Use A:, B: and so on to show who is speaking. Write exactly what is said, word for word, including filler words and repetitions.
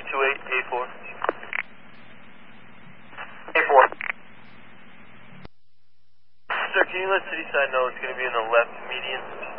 A: two eight, A four.
B: A four.
A: Sir, can you let Cityside know it's going to be in the left median?